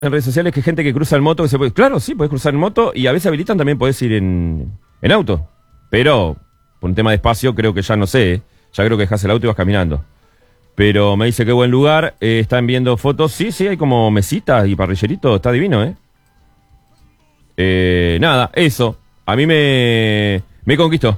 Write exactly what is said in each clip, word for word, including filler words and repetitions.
en redes sociales que hay gente que cruza en moto, que se puede... Claro, sí, podés cruzar en moto y a veces habilitan también podés ir en, en auto. Pero, por un tema de espacio, creo que ya no sé, ¿eh? Ya creo que dejás el auto y vas caminando. Pero me dice qué buen lugar, eh, están viendo fotos, sí, sí, hay como mesitas y parrillerito, está divino, ¿eh? Eh, nada, eso, a mí me, me conquistó.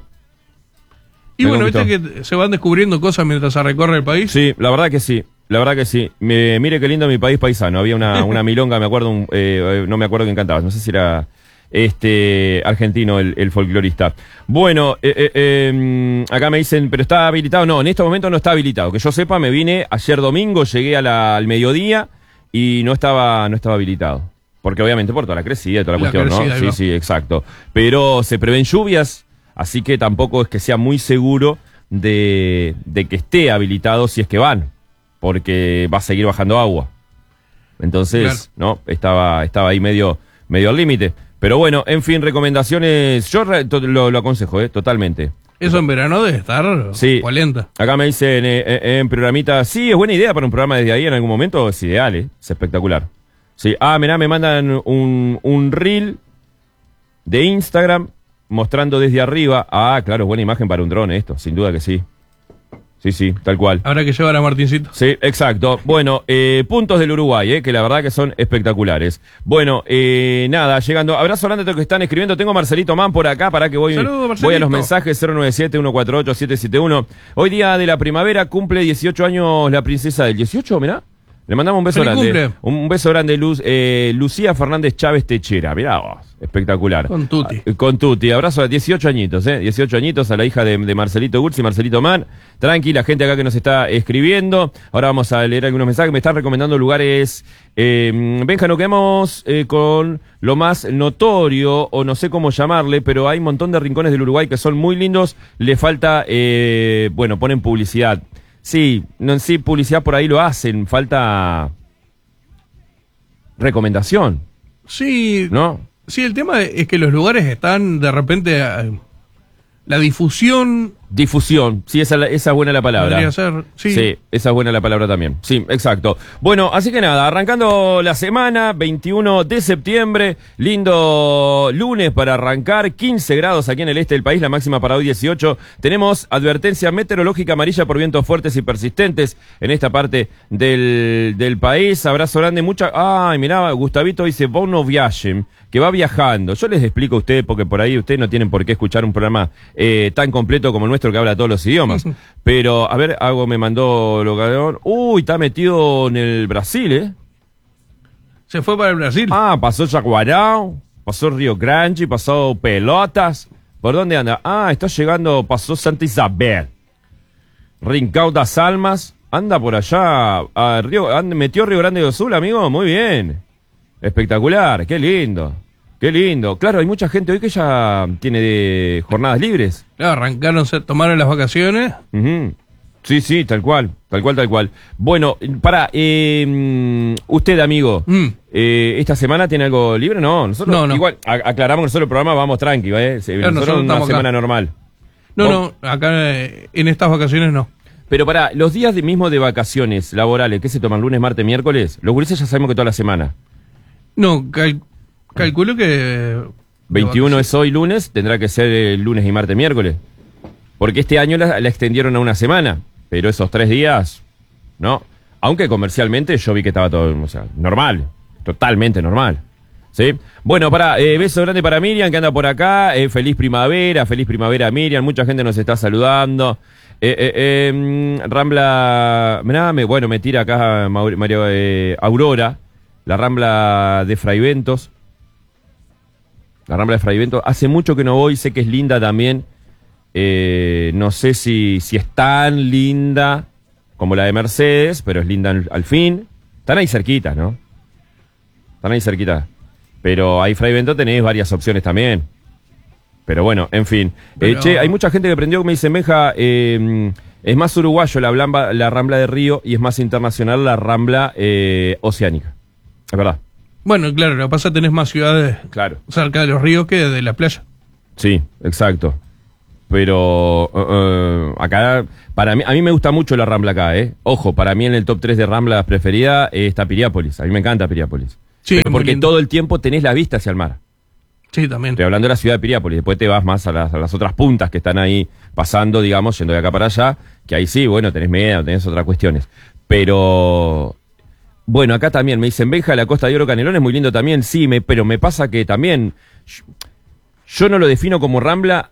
Y me bueno, conquistó. viste que se van descubriendo cosas mientras se recorre el país. Sí, la verdad que sí, la verdad que sí. Me, mire qué lindo mi país paisano, había una, una milonga, me acuerdo, un, eh, no me acuerdo quién cantaba, no sé si era... Este argentino, el, el folclorista. Bueno, eh, eh, eh, acá me dicen, pero está habilitado. No, en este momento no está habilitado. Que yo sepa, me vine ayer domingo, llegué a la, al mediodía y no estaba, no estaba habilitado. Porque obviamente por toda la crecida y toda la, la cuestión, crecida, ¿no? Sí, sí, exacto. Pero se prevén lluvias, así que tampoco es que sea muy seguro de, de que esté habilitado si es que van. Porque va a seguir bajando agua. Entonces, claro. no, estaba, estaba ahí medio, medio al límite. Pero bueno, en fin, recomendaciones, yo re, to, lo, lo aconsejo, eh, totalmente. Eso en verano debe estar sí. polenta. Acá me dicen eh, eh, en programita, sí, es buena idea para un programa desde ahí en algún momento, es ideal, eh, es espectacular. Sí, ah, mirá, me mandan un, un reel de Instagram mostrando desde arriba. Ah, claro, buena imagen para un dron esto, sin duda que sí. Sí, sí, tal cual. Habrá que llevar a Martincito. Sí, exacto. Bueno, eh, puntos del Uruguay, eh, que la verdad que son espectaculares. Bueno, eh, nada, llegando. Abrazo grande a todos que están escribiendo. Tengo a Marcelito Man por acá, para que voy, Saludos, voy a los mensajes. Cero nueve siete, uno cuatro ocho, siete siete uno. Hoy día de la primavera cumple dieciocho años la princesa del dieciocho, mirá. Le mandamos un beso ¡Feliz grande. cumple! Un beso grande, Luz, eh, Lucía Fernández Chávez Techera. Mirá vos, espectacular. Con Tuti. Ah, con Tuti. Abrazo a dieciocho añitos, ¿eh? dieciocho añitos a la hija de, de Marcelito Gursi, Marcelito Man. Tranqui, gente acá que nos está escribiendo. Ahora vamos a leer algunos mensajes. Me están recomendando lugares. Eh, Benja, nos quedamos eh, con lo más notorio, o no sé cómo llamarle, pero hay un montón de rincones del Uruguay que son muy lindos. Le falta, eh, bueno, ponen publicidad. Sí, no, sí, publicidad por ahí lo hacen, falta recomendación. Sí, ¿no? Sí, el tema es que los lugares están de repente la difusión. Difusión, sí, esa, esa es buena la palabra. Podría ser, sí. Sí, esa es buena la palabra también. Sí, exacto. Bueno, así que nada, arrancando la semana, veintiuno de septiembre, lindo lunes para arrancar, quince grados aquí en el este del país, la máxima para hoy dieciocho. Tenemos advertencia meteorológica amarilla por vientos fuertes y persistentes en esta parte del, del país. Abrazo grande, mucha... Ay, mirá, Gustavito dice, vos no viajen, que va viajando. Yo les explico a ustedes, porque por ahí ustedes no tienen por qué escuchar un programa eh, tan completo como el nuestro, que habla todos los idiomas. Pero, a ver, algo me mandó lo que... Uy, está metido en el Brasil, ¿eh? Se fue para el Brasil. Ah, pasó Jaguarão, pasó Río Grande, pasó Pelotas. ¿Por dónde anda? Ah, está llegando, pasó Santa Isabel. Rincão das Almas. Anda por allá. A Río, anda, metió Río Grande do Sul, amigo. Muy bien. Espectacular, qué lindo. Qué lindo. Claro, hay mucha gente hoy que ya tiene de jornadas libres. Claro, arrancaron, se tomaron las vacaciones. Uh-huh. Sí, sí, tal cual, tal cual, tal cual. Bueno, para, eh, usted, amigo, mm. eh, ¿esta semana tiene algo libre? No, nosotros no, no. igual, a, aclaramos que nosotros el programa vamos tranqui, ¿eh? Claro, nosotros, nosotros una semana acá. Normal. No, ¿Vos? no, acá eh, en estas vacaciones no. Pero para, los días de mismo de vacaciones laborales, ¿qué se toman? ¿Lunes, martes, miércoles? Los gurises ya sabemos que toda la semana. No, cal calculo que... veintiuno es hoy lunes, tendrá que ser el lunes y martes, miércoles. Porque este año la, la extendieron a una semana, pero esos tres días, no. Aunque comercialmente yo vi que estaba todo, o sea, normal, totalmente normal. ¿Sí? Bueno, para, eh, beso grande para Miriam, que anda por acá, eh, feliz primavera, feliz primavera Miriam, mucha gente nos está saludando. Eh, eh, eh, Rambla, mirá, me, bueno, me tira acá María eh, Aurora, la Rambla de Fraiventos. La Rambla de Fraiventos, hace mucho que no voy, sé que es linda también. Eh, no sé si, si es tan linda como la de Mercedes, pero es linda al, al fin. Están ahí cerquita, ¿no? Están ahí cerquita. Pero ahí Fraiventos tenéis varias opciones también. Pero bueno, en fin. Pero... Eh, che, hay mucha gente que prendió que me dice, Meja, eh, es más uruguayo la, blamba, la Rambla de Río y es más internacional la Rambla eh, oceánica. Es verdad. Bueno, claro, lo que pasa es que tenés más ciudades claro. cerca de los ríos que de la playa. Sí, exacto. Pero uh, uh, acá, para mí, a mí me gusta mucho la Rambla acá, ¿eh? Ojo, para mí en el top tres de Ramblas preferida está Piriápolis. A mí me encanta Piriápolis. Sí, pero muy porque lindo. todo el tiempo tenés la vista hacia el mar. Sí, también. Estoy hablando de la ciudad de Piriápolis, después te vas más a las, a las otras puntas que están ahí pasando, digamos, yendo de acá para allá, que ahí sí, bueno, tenés media, tenés otras cuestiones. Pero, bueno, acá también me dicen, Benja, la Costa de Oro Canelón es muy lindo también, sí, me, pero me pasa que también, yo, yo no lo defino como rambla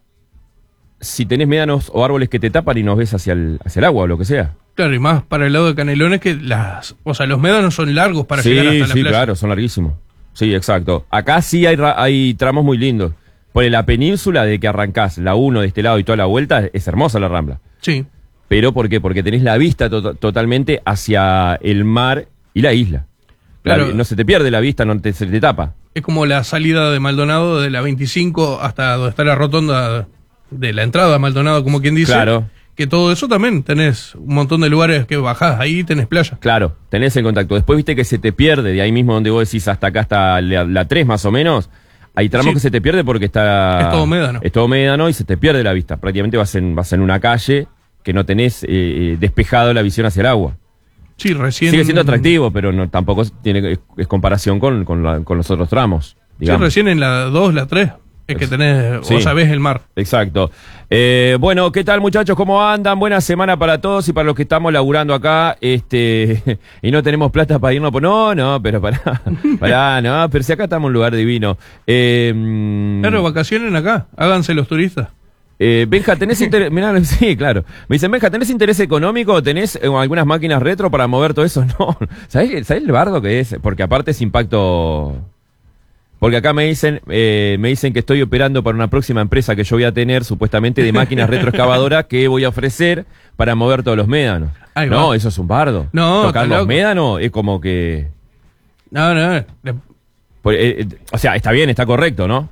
si tenés médanos o árboles que te tapan y nos ves hacia el, hacia el agua o lo que sea. Claro, y más para el lado de Canelones que las... O sea, los médanos son largos para sí, llegar hasta la sí, playa. claro, son larguísimos. Sí, exacto. Acá sí hay, ra- hay tramos muy lindos. Por la península de que arrancás la uno de este lado y toda la vuelta, es hermosa la rambla. Sí. ¿Pero por qué? Porque tenés la vista to- totalmente hacia el mar y la isla. La- Claro. no se te pierde la vista, no te, se te tapa. Es como la salida de Maldonado de la veinticinco hasta donde está la rotonda de la entrada a Maldonado, como quien dice. Claro. Que todo eso también tenés un montón de lugares que bajás, ahí tenés playa. Claro, tenés el contacto. Después viste que se te pierde, de ahí mismo donde vos decís hasta acá, hasta la, la tres más o menos. Hay tramos Sí. que se te pierde porque está... Es todo médano. Es todo médano y se te pierde la vista. Prácticamente vas en, vas en una calle que no tenés eh, despejado la visión hacia el agua. Sí, recién... Sigue siendo atractivo, pero no tampoco tiene es, es comparación con, con, la- con los otros tramos. Sí, Digamos. recién en la dos, la tres, es que tenés, Sí. vos sabés el mar. Exacto. Eh, bueno, ¿qué tal, muchachos? ¿Cómo andan? Buena semana para todos y para los que estamos laburando acá, este, y no tenemos plata para irnos. Por... No, no, pero pará, pará, no, pero si acá estamos en un lugar divino. Eh, mm, Claro, vacacionen acá, háganse los turistas. eh, Benja, ¿tenés interés? Mirá, sí, claro. Me dicen, Benja, ¿tenés interés económico? ¿Tenés eh, algunas máquinas retro para mover todo eso? No. ¿Sabés, ¿sabés el bardo que es? Porque aparte es impacto... Porque acá me dicen, eh, me dicen que estoy operando para una próxima empresa que yo voy a tener, supuestamente de máquinas retroexcavadoras que voy a ofrecer para mover todos los médanos. Ahí No, va. eso es un bardo. No, Tocar está los loco. médanos es como que... No, no, le- por- eh, eh, o sea, está bien, está correcto, ¿no?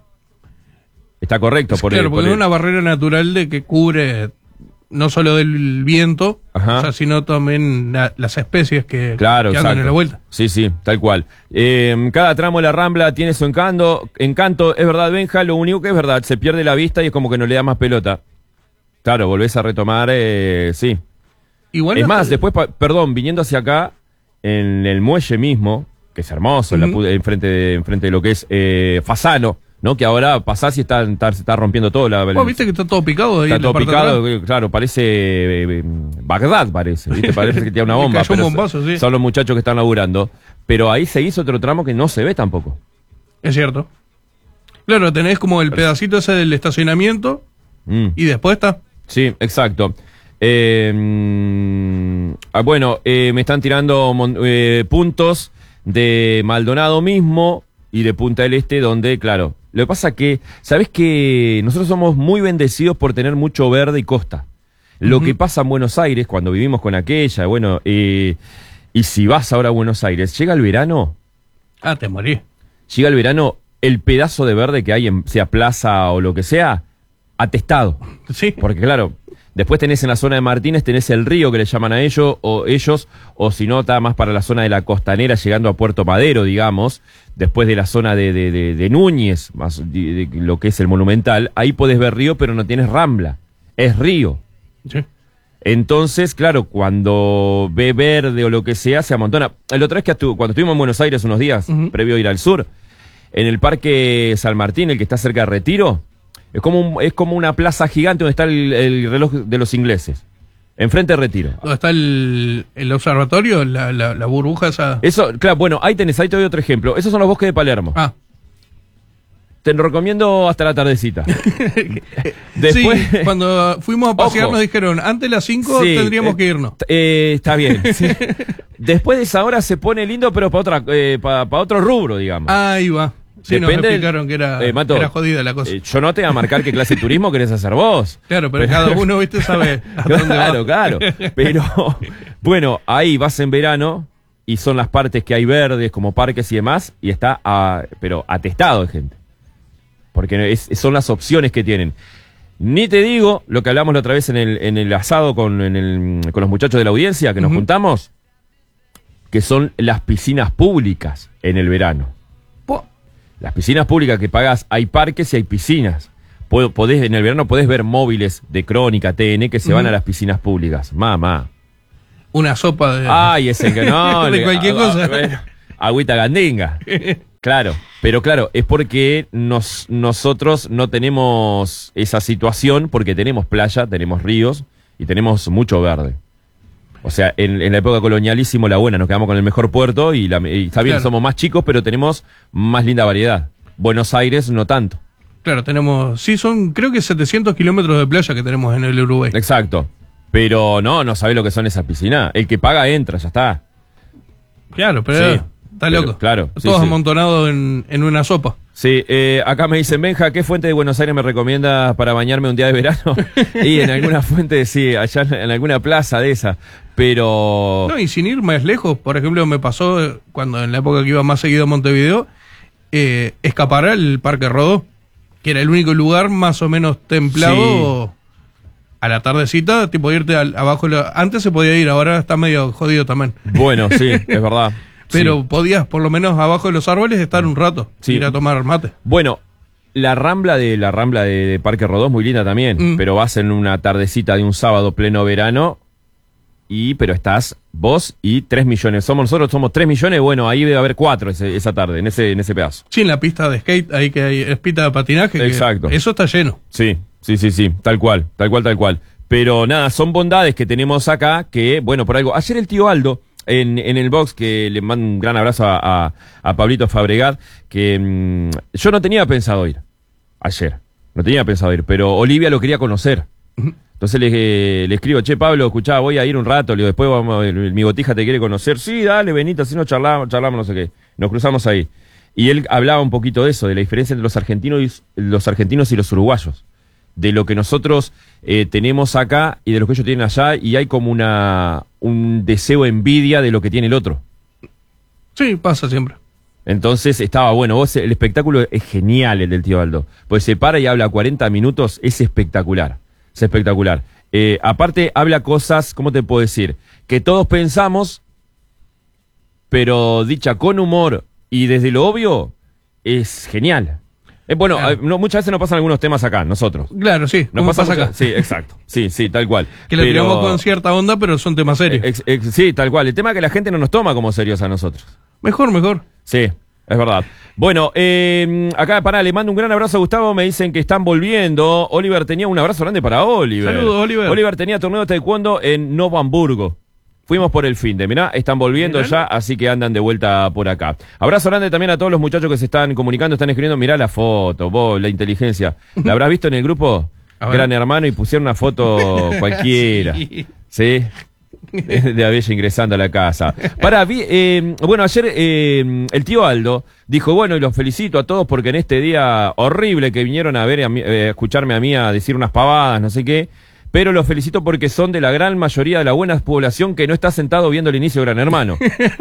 Está correcto. es por claro, el- porque por es el- una barrera natural de que cubre no solo del viento, Ajá. o sea, sino también la- las especies que, Claro, que andan exacto. en la vuelta. Sí, sí, tal cual. Eh, cada tramo de la Rambla tiene su encanto, encanto, es verdad, Benja, lo único que es verdad, se pierde la vista y es como que no le da más pelota. Claro, volvés a retomar, eh, sí. Igual es no más, está- después, pa- perdón, viniendo hacia acá, en el muelle mismo, que es hermoso, en la Ujú. pu- enfrente, de, enfrente de lo que es eh, Fasano, ¿no? Que ahora pasás y está, está, se está rompiendo todo. La, Vos viste que está todo picado ahí está en la todo parte de picado, atrás. eh, claro, parece eh, eh, Bagdad, parece, ¿viste? Parece que tiene una Le bomba. cayó un pero bombazo, sí. Son los muchachos que están laburando. Pero ahí se hizo otro tramo que no se ve tampoco. Es cierto. Claro, tenés como el pedacito ese del estacionamiento Mm. y después está. Sí, exacto. Eh, mm, ah, bueno, eh, me están tirando mon- eh, puntos de Maldonado mismo y de Punta del Este, donde, claro, lo que pasa que, ¿sabés que nosotros somos muy bendecidos por tener mucho verde y costa? Lo Ujú. que pasa en Buenos Aires, cuando vivimos con aquella, bueno, eh, y si vas ahora a Buenos Aires, llega el verano, Ah, te morí. llega el verano, el pedazo de verde que hay en, sea plaza o lo que sea, atestado. Sí. Porque claro, después tenés en la zona de Martínez, tenés el río que le llaman a ellos, o ellos, o si no, está más para la zona de la costanera, llegando a Puerto Madero, digamos, después de la zona de, de, de, de Núñez, más de- de lo que es el Monumental, ahí podés ver río, pero no tienes rambla, es río. Sí. Entonces, claro, cuando ve verde o lo que sea, se amontona. La otra vez que estu- cuando estuvimos en Buenos Aires unos días, Ujú. previo a ir al sur, en el Parque San Martín, el que está cerca de Retiro, es como, un- es como una plaza gigante donde está el, el reloj de los ingleses. Enfrente de Retiro. ¿Dónde está el, el observatorio? La, la, la burbuja esa. Eso, claro, bueno, ahí tenés, ahí te doy otro ejemplo. Esos son los bosques de Palermo. Ah, Te lo recomiendo hasta la tardecita. Después, sí, cuando fuimos a pasear Ojo. nos dijeron, antes de las cinco Sí, tendríamos eh, que irnos. eh, está bien. Sí. Después de esa hora se pone lindo, pero para otra, eh, para otro rubro, digamos. Ahí va. Sí, nos Depende del- explicaron que era, Eh, Mato, era jodida la cosa. Eh, yo no te voy a marcar qué clase de turismo querés hacer vos. Claro, pero cada uno, viste, sabe a dónde Claro, va. claro. Pero, bueno, ahí vas en verano y son las partes que hay verdes, como parques y demás, y está, ah, pero atestado de gente. Porque es- son las opciones que tienen. Ni te digo lo que hablamos la otra vez en el, en el asado con, en el- con los muchachos de la audiencia, que nos Ujú. juntamos, que son las piscinas públicas en el verano. Po- Las piscinas públicas que pagás, hay parques y hay piscinas. Puedo- Podés, en el verano podés ver móviles de Crónica, T N, que se van Ujú. a las piscinas públicas. Mamá. Una sopa de... Ay, ese que no. De le- cualquier ah, cosa. bueno. agüita gandinga. Claro, pero claro, es porque nos, nosotros no tenemos esa situación porque tenemos playa, tenemos ríos y tenemos mucho verde. O sea, en, en la época colonialísimo, la buena, nos quedamos con el mejor puerto y, la, y está bien, claro. Somos más chicos, pero tenemos más linda variedad. Buenos Aires no tanto. Claro, tenemos, sí, son creo que setecientos kilómetros de playa que tenemos en el Uruguay. Exacto, pero no, no sabés lo que son esas piscinas. El que paga entra, ya está. Claro, pero... Sí. Está loco. Pero, claro. Todos sí, sí. amontonados en, en una sopa. Sí, eh, acá me dicen, Benja, ¿qué fuente de Buenos Aires me recomienda para bañarme un día de verano? Y en alguna fuente, sí, allá en alguna plaza de esa. Pero... No, y sin ir más lejos, por ejemplo, me pasó cuando en la época que iba más seguido a Montevideo, eh, escapar al Parque Rodó, que era el único lugar más o menos templado sí. A la tardecita, tipo irte al, abajo. La, antes se podía ir, ahora está medio jodido también. Bueno, sí, es verdad. Pero sí. Podías, por lo menos abajo de los árboles, estar un rato, sí. Ir a tomar mate. Bueno, la rambla de la rambla de, de Parque Rodó es muy linda también, mm. pero vas en una tardecita de un sábado pleno verano, y pero estás vos y tres millones. Somos nosotros, somos tres millones, bueno, ahí debe haber cuatro ese, esa tarde, en ese, en ese pedazo. Sí, en la pista de skate, ahí que hay, es pista de patinaje. Exacto. Eso está lleno. Sí, sí, sí, sí, tal cual, tal cual, tal cual. Pero nada, son bondades que tenemos acá que, bueno, por algo. Ayer el tío Aldo, En, en el box, que le mando un gran abrazo a, a, a Pablito Fabregat, que mmm, yo no tenía pensado ir ayer, no tenía pensado ir, pero Olivia lo quería conocer. Entonces le, le escribo, che, Pablo, escuchá, voy a ir un rato, le digo, después vamos, mi botija te quiere conocer. Sí, dale, venite, así nos charlamos, charlamos, no sé qué. Nos cruzamos ahí. Y él hablaba un poquito de eso, de la diferencia entre los argentinos y los, argentinos y los uruguayos. De lo que nosotros eh, tenemos acá y de lo que ellos tienen allá, y hay como una un deseo, envidia de lo que tiene el otro. Sí, pasa siempre. Entonces estaba bueno, vos, el espectáculo es genial, el del tío Aldo, pues se para y habla cuarenta minutos, es espectacular, es espectacular. Eh, aparte habla cosas, ¿cómo te puedo decir? Que todos pensamos, pero dicha con humor y desde lo obvio, es genial. Eh, bueno, claro. eh, no, muchas veces nos pasan algunos temas acá, nosotros. Claro, sí. Nos pasa mucha... acá. Sí, exacto. Sí, sí, tal cual. Que le tiramos con cierta onda, pero son temas serios. Ex, ex, sí, tal cual. El tema es que la gente no nos toma como serios a nosotros. Mejor, mejor. Sí, es verdad. Bueno, eh, acá, pará, le mando un gran abrazo a Gustavo. Me dicen que están volviendo. Oliver tenía un abrazo grande para Oliver. Saludos, Oliver. Oliver tenía torneo de taekwondo en Novo Hamburgo. Fuimos por el fin de, mirá, están volviendo ¿Mirá? ya, así que andan de vuelta por acá. Abrazo grande también a todos los muchachos que se están comunicando, están escribiendo, mirá la foto, vos, la inteligencia. ¿La habrás visto en el grupo? Gran Hermano, y pusieron una foto cualquiera. Sí. ¿Sí? De Abella ingresando a la casa. Para, vi, eh, bueno, ayer eh, el tío Aldo dijo, bueno, y los felicito a todos porque en este día horrible que vinieron a ver, a, mí, eh, a escucharme a mí a decir unas pavadas, no sé qué, pero los felicito porque son de la gran mayoría de la buena población que no está sentado viendo el inicio de Gran Hermano.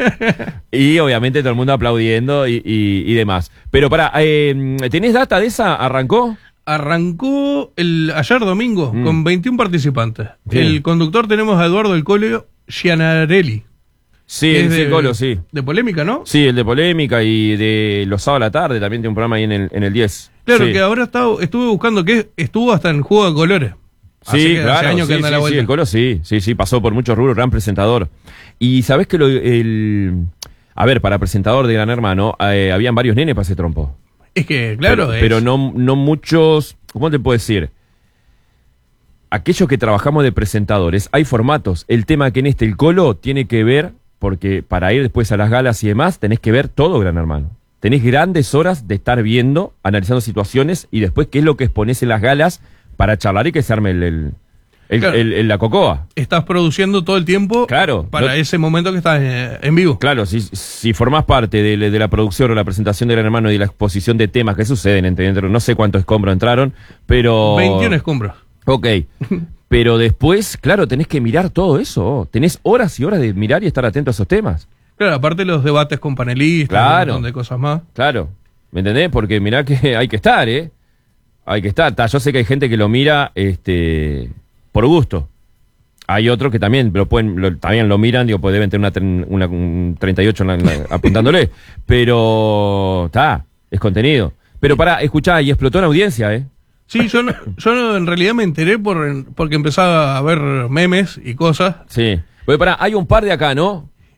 Y obviamente todo el mundo aplaudiendo y, y, y demás. Pero pará, eh, ¿tenés data de esa? ¿Arrancó? Arrancó el ayer domingo mm. con veintiún participantes. Bien. El conductor tenemos a Eduardo El Colo Gianarelli. Sí, el de, Colo, sí. De Polémica, ¿no? Sí, el de Polémica y de los sábados a la tarde también tiene un programa ahí en el, en el diez. Claro, sí. que ahora está, estuve buscando que estuvo hasta en Juego de Colores. Sí, claro, hace años que sí, anda sí, la vuelta. Sí, el Colo sí, sí, sí, pasó por muchos rubros, gran presentador. Y sabés que lo, el... A ver, para presentador de Gran Hermano, eh, habían varios nenes para ese trompo. Es que, claro, Pero, es... pero no, no muchos, ¿cómo te puedo decir? Aquellos que trabajamos de presentadores, hay formatos. El tema que en este, el Colo, tiene que ver, porque para ir después a las galas y demás, tenés que ver todo Gran Hermano. Tenés grandes horas de estar viendo, analizando situaciones, y después qué es lo que exponés en las galas, para charlar y que se arme el, el, el, claro. el, el la cocoa. Estás produciendo todo el tiempo claro, para no, ese momento que estás eh, en vivo. Claro, si, si formás parte de, de la producción o la presentación de Gran Hermano y de la exposición de temas que suceden entre, entre no sé cuántos escombros entraron, pero... veintiún escombros. Ok, pero después, claro, tenés que mirar todo eso. Tenés horas y horas de mirar y estar atento a esos temas. Claro, aparte los debates con panelistas, claro, un montón de cosas más. Claro, ¿me entendés? Porque mirá que hay que estar, ¿eh? Hay que estar. Ta, yo sé que hay gente que lo mira este, por gusto. Hay otros que también lo pueden, lo, también lo miran, digo, pues deben tener una, una un treinta y ocho en la, en la, apuntándole. Pero está, es contenido. Pero pará, escuchá, y explotó en audiencia, ¿eh? Sí, yo, no, yo no, en realidad me enteré por porque empezaba a ver memes y cosas. Sí. Porque pará, hay un par de acá, ¿no?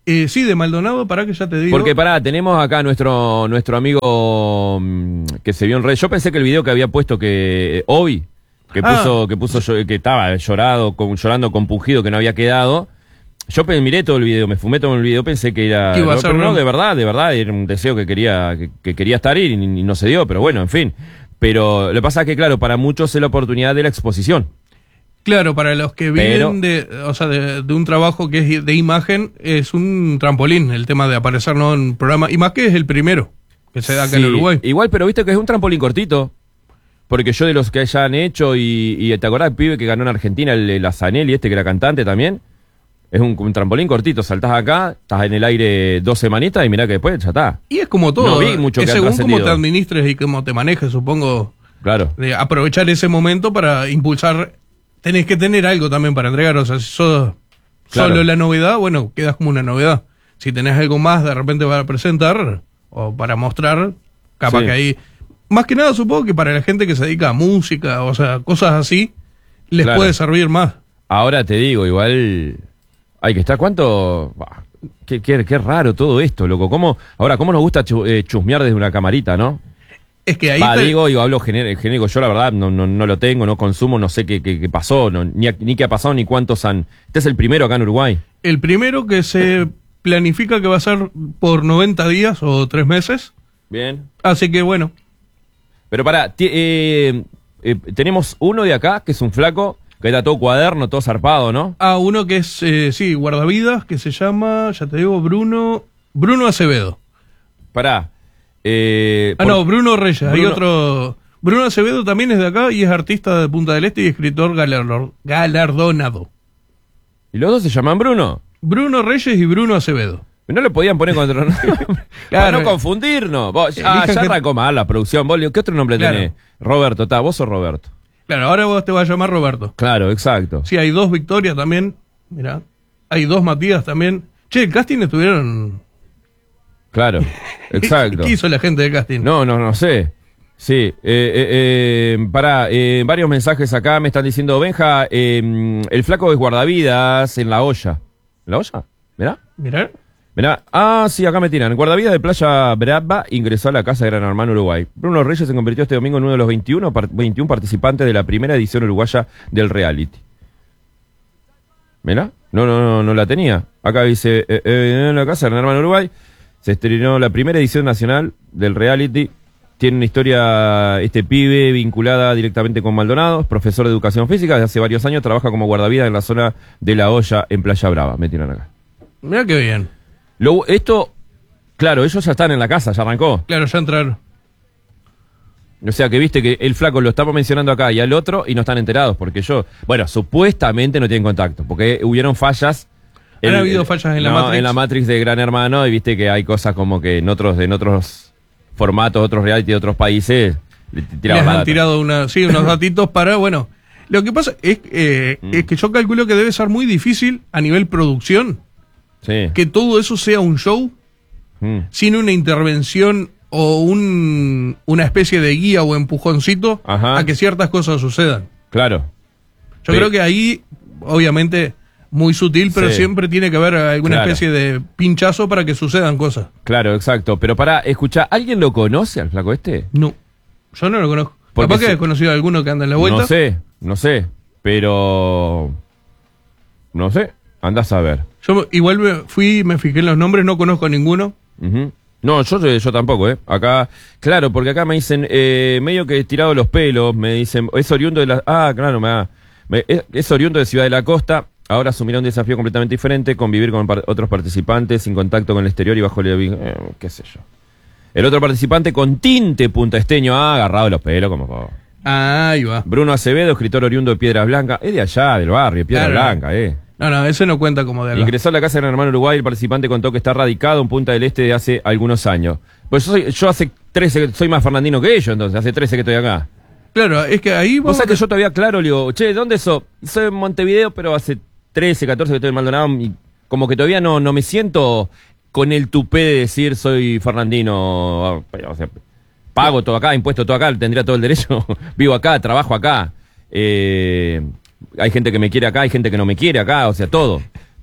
Eh, sí, de Maldonado, para que ya te digo. Porque pará, tenemos acá nuestro nuestro amigo mm, que se vio en red. Yo pensé que el video que había puesto que Obi, que Ah. puso, que puso yo- que estaba llorado, con, llorando compungido, que no había quedado. Yo pe- miré todo el video, me fumé todo el video, pensé que era. Que iba a no, ser pero no, una- de verdad, de verdad, era un deseo que quería, que, que quería estar y, y no se dio, pero bueno, en fin. Pero lo que pasa es que, claro, para muchos es la oportunidad de la exposición. Claro, para los que Pero- vienen de, o sea, de, de un trabajo que es de imagen, es un trampolín el tema de aparecer, ¿no?, en programa. Y más que es el primero que se da acá Sí, en Uruguay. igual, pero viste que es un trampolín cortito. Porque yo de los que hayan hecho, y, y ¿te acordás el pibe que ganó en Argentina, el, el Azanelli, este que era cantante también? Es un, un trampolín cortito, saltás acá, estás en el aire dos semanitas y mirá que después ya está. Y es como todo. No vi mucho es que ha según cómo trascendido. te administres y cómo te manejes, supongo. Claro. De aprovechar ese momento para impulsar. Tenés que tener algo también para entregar. O sea, si sos Claro. solo la novedad, bueno, quedas como una novedad. Si tenés algo más de repente para presentar o para mostrar, capaz Sí. que ahí. Más que nada, supongo que para la gente que se dedica a música, o sea, cosas así, les Claro. puede servir más. Ahora te digo, igual hay que estar, ¿cuánto? Bah, qué, qué, qué raro todo esto, loco. ¿Cómo, ahora, ¿cómo nos gusta chu- eh, chusmear desde una camarita, no? Es que ahí Va, te- digo, digo, hablo gener- genérico, yo la verdad no, no, no lo tengo, no consumo, no sé qué, qué, qué pasó, no, ni, a- ni qué ha pasado, ni cuántos han... Este es el primero acá en Uruguay. el primero que se planifica que va a ser por noventa días o tres meses. Bien. Así que bueno, Pero pará, ti- eh, eh, tenemos uno de acá, que es un flaco, que está todo cuaderno, todo zarpado, ¿no? a uno que es, eh, sí, guardavidas, que se llama, ya te digo, Bruno, Bruno Acevedo. Pará. Eh, Ah, por- no, Bruno Reyes, hay Bruno- otro. Bruno Acevedo también es de acá y es artista de Punta del Este y escritor galar- galardonado. ¿Y los dos se llaman Bruno? Bruno Reyes y Bruno Acevedo. No le podían poner contra... Para Claro. no confundirnos. Vos, ah, Elijan ya que- arrancó mal la producción. Vos, ¿qué otro nombre Claro. tenés? Roberto, está, vos sos Roberto. Claro, ahora vos te vas a llamar Roberto. Claro, exacto. Sí, hay dos Victorias también. Mirá. Hay dos Matías también. Che, el casting estuvieron. Claro, exacto. ¿Qué hizo la gente del casting? No, no, no sé. Sí, eh, eh, eh, pará, eh, varios mensajes acá me están diciendo, Benja, eh, el flaco es guardavidas en la olla. ¿En la olla? ¿Mirá? Mirá. Mirá, ah, sí, acá me tiran. Guardavidas de Playa Brava ingresó a la Casa de Gran Hermano Uruguay. Bruno Reyes se convirtió este domingo en uno de los veintiuno, par- veintiún participantes de la primera edición uruguaya del reality. Mirá, no, no, no, no la tenía. Acá dice, eh, eh, en la Casa de Gran Hermano Uruguay se estrenó la primera edición nacional del reality. Tiene una historia, este pibe, vinculada directamente con Maldonado, es profesor de educación física, desde hace varios años trabaja como guardavidas en la zona de La Olla, en Playa Brava. Me tiran acá. Mirá qué bien. Lo- esto, claro, ellos ya están en la casa, ya arrancó. Claro, ya entraron. O sea que viste que el flaco lo estamos mencionando acá y al otro y no están enterados, porque yo, bueno, supuestamente no tienen contacto, porque hubieron fallas. Han habido fallas en la no, Matrix. en la Matrix de Gran Hermano, y viste que hay cosas como que en otros, en otros formatos, otros reality de otros países, le t- tiraban Les la han data. tirado una, sí, unos datitos para, bueno, lo que pasa es, eh, Mm. es que yo calculo que debe ser muy difícil a nivel producción Sí. que todo eso sea un show Mm. sin una intervención o un, una especie de guía o empujoncito Ajá. a que ciertas cosas sucedan. Claro. Yo Sí. creo que ahí, obviamente, muy sutil, pero Sí. siempre tiene que haber alguna Claro. especie de pinchazo para que sucedan cosas. Claro, exacto. Pero para escuchar, ¿alguien lo conoce al flaco este? No, yo no lo conozco. Porque Capaz que si- he conocido a alguno que anda en la vuelta. No sé, no sé. Pero. No sé. Andás a ver. Yo igual me fui, me fijé en los nombres, no conozco a ninguno. Ujú. No, yo, yo tampoco, ¿eh? Acá, claro, porque acá me dicen, eh, medio que tirado los pelos, me dicen, es oriundo de la... Ah, claro, me da... me- es, es oriundo de Ciudad de la Costa, ahora asumirá un desafío completamente diferente, convivir con par- otros participantes, sin contacto con el exterior y bajo el... Eh, qué sé yo. El otro participante con tinte puntaesteño, ah, agarrado de los pelos, como... por favor. Ah, ahí va. Bruno Acevedo, escritor oriundo de Piedras Blancas, es de allá, del barrio, Piedra Claro. Blanca, eh. No, no, ese no cuenta como de acá. Ingresó a la Casa de Gran Hermano Uruguay, el participante contó que está radicado en Punta del Este de hace algunos años. Pues yo, soy, yo hace trece, soy más fernandino que ellos, entonces, hace trece que estoy acá. Claro, es que ahí Vos vos... sabés que yo todavía claro, le digo, che, ¿dónde sos? Soy en Montevideo, pero hace trece, catorce que estoy en Maldonado, y como que todavía no, no me siento con el tupé de decir soy fernandino, o sea, pago todo acá, impuesto todo acá, tendría todo el derecho, vivo acá, trabajo acá, eh, hay gente que me quiere acá, hay gente que no me quiere acá, o sea, todo.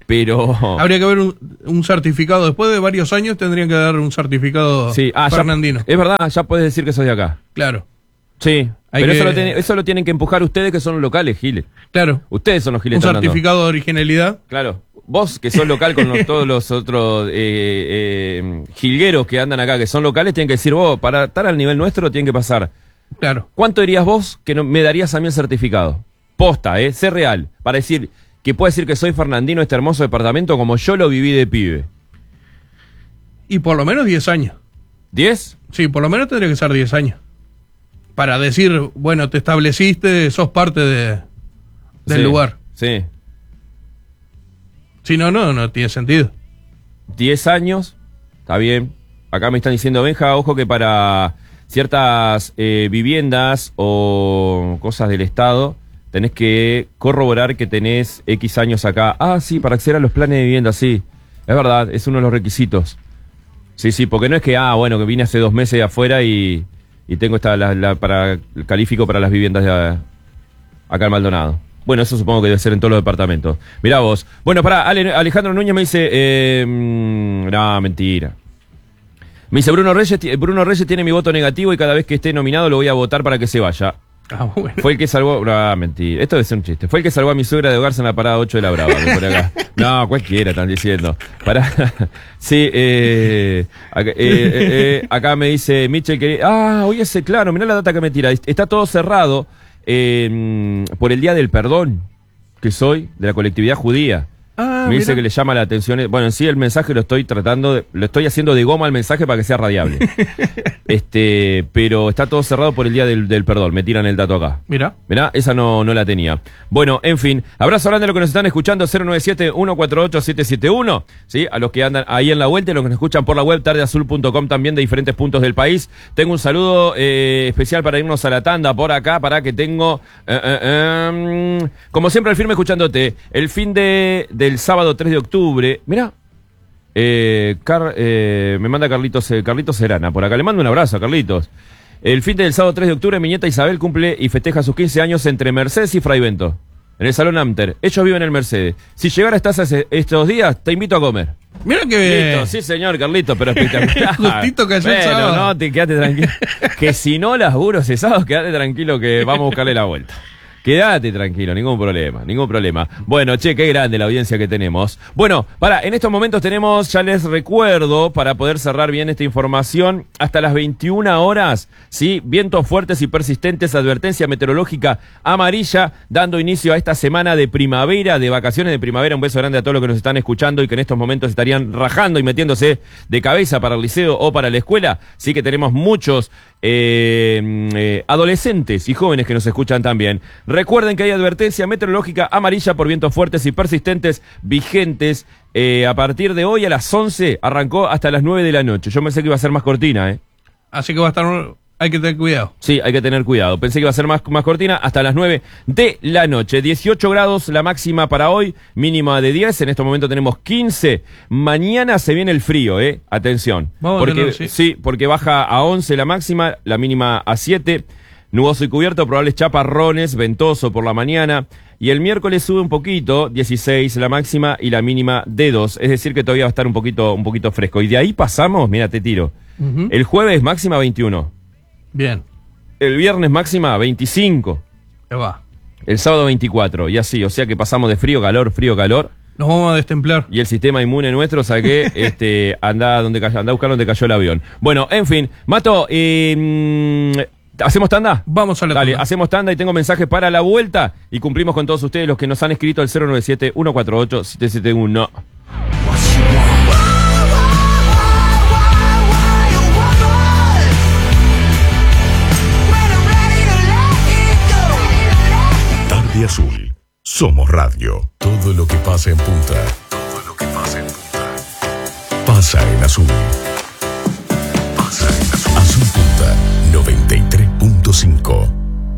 pero... Habría que haber un, un certificado. Después de varios años tendrían que dar un certificado Sí, ah, fernandino. Ya, es verdad, ya puedes decir que sos de acá. Claro. Sí, Hay pero que- eso, lo tiene- eso lo tienen que empujar ustedes que son los locales, Giles. Claro. Ustedes son los Giles. Un están dando. certificado de originalidad. Claro. Vos que sos local con los- todos los otros eh, eh, jilgueros que andan acá, que son locales, tienen que decir, vos, para estar al nivel nuestro, tienen que pasar. Claro. ¿Cuánto dirías vos que no, me darías a mí el certificado? Posta, ¿eh? Sé real. Para decir que puedo decir que soy fernandino, este hermoso departamento, como yo lo viví de pibe. Y por lo menos diez años. ¿Diez? Sí, por lo menos tendría que ser diez años. Para decir, bueno, te estableciste, sos parte de, del Sí, lugar. Sí. Si no, no, no tiene sentido. diez años, está bien. Acá me están diciendo, Benja, ojo que para ciertas eh, viviendas o cosas del Estado, tenés que corroborar que tenés X años acá. Ah, sí, para acceder a los planes de vivienda, sí. Es verdad, es uno de los requisitos. Sí, sí, porque no es que, ah, bueno, que vine hace dos meses de afuera y, y tengo esta, la, la- para, califico para las viviendas de acá en Maldonado. Bueno, eso supongo que debe ser en todos los departamentos. Mirá vos. Bueno, pará, Ale- Alejandro Núñez me dice, eh, mm, no, mentira. Me dice, Bruno Reyes, ti- Bruno Reyes tiene mi voto negativo y cada vez que esté nominado lo voy a votar para que se vaya. Ah, bueno. Fue el que salvó, no, mentira, esto debe ser un chiste. Fue el que salvó a mi suegra de ahogarse en la parada ocho de la Brava. Me pone acá. No, cualquiera están diciendo. Para, sí, eh, acá, eh, eh, eh, acá me dice Michel que, ah, oye, ese, claro, mirá la data que me tira. Está todo cerrado eh, por el Día del Perdón, que soy de la colectividad judía. Ah, Me dice mira. que le llama la atención. Bueno, en sí el mensaje lo estoy tratando, de- lo estoy haciendo de goma al mensaje para que sea radiable. este, pero está todo cerrado por el Día del, del Perdón. Me tiran el dato acá. Mira. Mirá, esa no, no la tenía. Bueno, en fin, abrazo grande a los que nos están escuchando, cero nueve siete, uno cuatro ocho, siete siete uno, ¿sí? A los que andan ahí en la vuelta y los que nos escuchan por la web tardeazul punto com también de diferentes puntos del país. Tengo un saludo eh, especial para irnos a la tanda por acá, para que tengo, eh, eh, eh, como siempre, el firme escuchándote, el fin de del sábado tres de octubre, mirá. Eh, Car- eh, me manda Carlitos, eh, Carlitos Serana por acá. Le mando un abrazo a Carlitos. El fin del sábado tres de octubre, mi nieta Isabel cumple y festeja sus quince años entre Mercedes y Fraivento, en el Salón Amter. Ellos viven en el Mercedes. Si llegara estás hace estos días, te invito a comer. Mira que... Listo, sí señor, Carlitos, pero espectacular. Justito cayó el Bueno, sábado. no, te quedate tranquilo. Que si no laburo ese sábado, quedate tranquilo que vamos a buscarle la vuelta. Quédate tranquilo, ningún problema, ningún problema. Bueno, che, qué grande la audiencia que tenemos. Bueno, para, en estos momentos tenemos, ya les recuerdo, para poder cerrar bien esta información, hasta las veintiuna horas, ¿sí? Vientos fuertes y persistentes, advertencia meteorológica amarilla, dando inicio a esta semana de primavera, de vacaciones de primavera. Un beso grande a todos los que nos están escuchando y que en estos momentos estarían rajando y metiéndose de cabeza para el liceo o para la escuela. Sí que tenemos muchos eh, eh, adolescentes y jóvenes que nos escuchan también. Recuerden que hay advertencia meteorológica amarilla por vientos fuertes y persistentes vigentes eh, a partir de hoy a las once, arrancó hasta las nueve de la noche. Yo pensé que iba a ser más cortina, ¿eh? Así que va a estar... Hay que tener cuidado. Sí, hay que tener cuidado. Pensé que iba a ser más, más cortina hasta las nueve de la noche. dieciocho grados la máxima para hoy, mínima de diez. En este momento tenemos quince. Mañana se viene el frío, ¿eh? Atención. Vamos a porque, tener, sí. sí, porque baja a once la máxima, la mínima a siete. Nuboso y cubierto, probables chaparrones, ventoso por la mañana. Y el miércoles sube un poquito, dieciséis la máxima y la mínima de dos. Es decir que todavía va a estar un poquito, un poquito fresco. Y de ahí pasamos, mira, te tiro. Ujú. El jueves máxima veintiuno. Bien. El viernes máxima veinticinco. Ahí va. El sábado veinticuatro. Y así, o sea que pasamos de frío, calor, frío, calor. Nos vamos a destemplar. Y el sistema inmune nuestro, ¿sabe qué? Este, anda donde cayó, anda a buscar donde cayó el avión. Bueno, en fin. Mato, eh, mm, ¿hacemos tanda? Vamos a la Dale, tanda. hacemos tanda y tengo mensajes para la vuelta. Y cumplimos con todos ustedes los que nos han escrito al cero nueve siete, uno cuatro ocho, siete siete uno. Tarde Azul. Somos radio. Todo lo que pasa en Punta. Todo lo que pasa en Punta. Pasa en Azul. Pasa en Azul. Azul Punta noventa y tres punto cinco.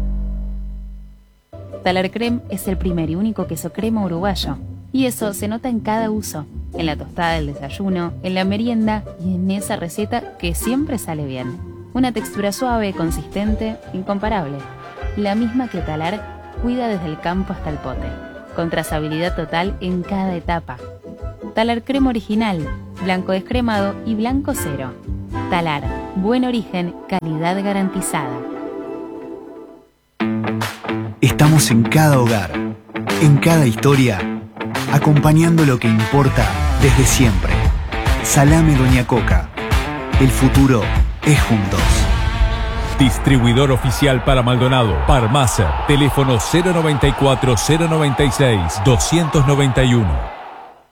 Talar Creme es el primer y único queso crema uruguayo. Y eso se nota en cada uso. En la tostada del desayuno, en la merienda y en esa receta que siempre sale bien. Una textura suave, consistente, incomparable. La misma que Talar cuida desde el campo hasta el pote. Con trazabilidad total en cada etapa. Talar crema original, blanco descremado y blanco cero. Talar, buen origen, calidad garantizada. Estamos en cada hogar, en cada historia, acompañando lo que importa desde siempre. Salame Doña Coca. El futuro es juntos. Distribuidor oficial para Maldonado, Parmacer, teléfono cero noventa y cuatro, cero noventa y seis, doscientos noventa y uno.